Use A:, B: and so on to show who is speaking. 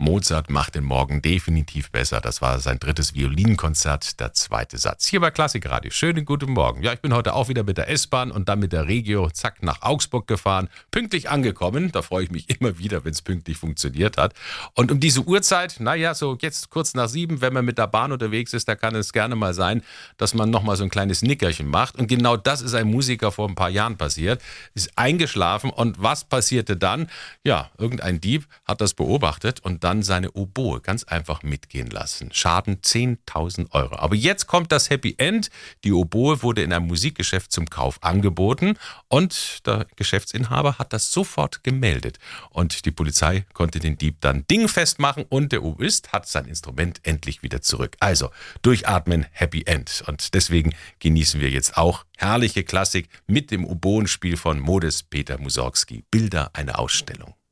A: Mozart macht den Morgen definitiv besser. Das war sein drittes Violinkonzert, der zweite Satz. Hier bei Klassikradio. Schönen guten Morgen. Ja, ich bin heute auch wieder mit der S-Bahn und dann mit der Regio, zack, nach Augsburg gefahren. Pünktlich angekommen. Da freue ich mich immer wieder, wenn es pünktlich funktioniert hat. Und um diese Uhrzeit, naja, so jetzt kurz nach 7, wenn man mit der Bahn unterwegs ist, da kann es gerne mal sein, dass man nochmal so ein kleines Nickerchen macht. Und genau das ist ein Musiker vor ein paar Jahren passiert. Ist eingeschlafen und was passierte dann? Ja, irgendein Dieb hat das beobachtet und dann seine Oboe ganz einfach mitgehen lassen. Schaden 10.000 Euro. Aber jetzt kommt das Happy End. Die Oboe wurde in einem Musikgeschäft zum Kauf angeboten und der Geschäftsinhaber hat das sofort gemeldet. Und die Polizei konnte den Dieb dann dingfest machen und der Oboist hat sein Instrument endlich wieder zurück. Also durchatmen, Happy End. Und deswegen genießen wir jetzt auch herrliche Klassik mit dem Oboenspiel von Modest Peter Mussorgsky. Bilder einer Ausstellung.